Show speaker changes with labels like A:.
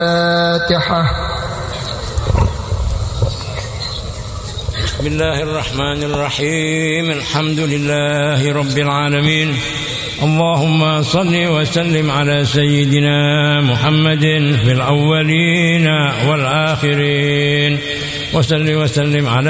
A: الفاتحة.
B: بسم الله الرحمن الرحيم. الحمد لله رب العالمين. اللهم صل وسلم على سيدنا محمد في الأولين والآخرين، وصل وسلم على